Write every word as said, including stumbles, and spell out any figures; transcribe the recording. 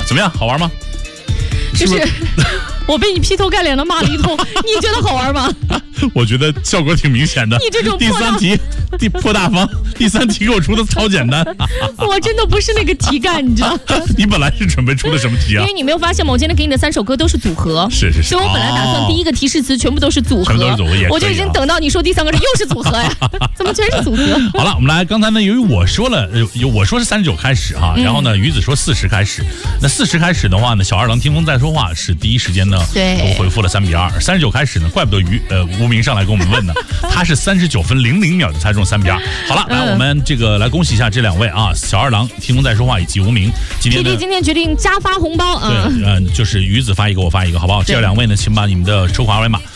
怎么样，好玩吗？ 就是我被你劈头盖脸的骂了一通，你觉得好玩吗？ 我觉得效果挺明显的。 你这种第三题，第破大方，第三题给我出的超简单。 我真的不是那个题干，你知道？ 你本来是准备出的什么题啊？ 因为你没有发现吗？我今天给你的三首歌都是组合， 是是是。 所以我本来打算第一个提示词全部都是组合， 全部都是组合也可以啊， 我就已经等到你说第三个是又是组合呀，怎么全是组合？ 好了，我们来，刚才呢，由于我说了，有我说是三十九开始哈，然后呢，于子说四十开始，那四十开始的话呢，小二郎听风在说话是第一时间呢， 对， 回复了三比二。三十九开始呢，怪不得于呃无名上来跟我们问呢，他是三十九分零零秒就猜中三比二。好了，来我们这个来恭喜一下这两位啊，小二郎听风在说话以及无名。今天 P D 今天决定加发红包啊， 对，嗯、呃，就是于子发一个，我发一个，好不好？这两位呢，请把你们的抽款二维码